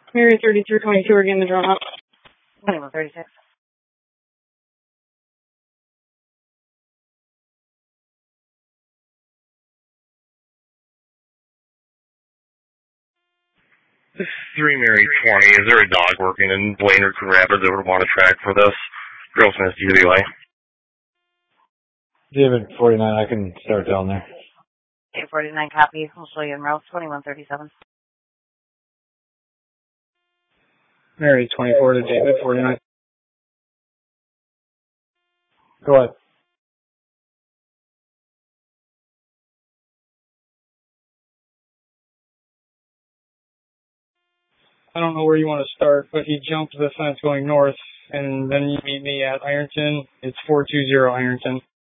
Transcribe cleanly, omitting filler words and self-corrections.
Mary 3322, we're getting the drone up. 2136. This is 3 Mary 20. Is there a dog working in Blaine or Coon Rapids that would want to track for this? Grossman is DWA. David 49, I can start down there. 849 copy. We'll show you in route 2137. Mary 24 to David 49. Go ahead. I don't know where you want to start, but he jumped the fence going north, and then you meet me at Ironton. It's 420 Ironton.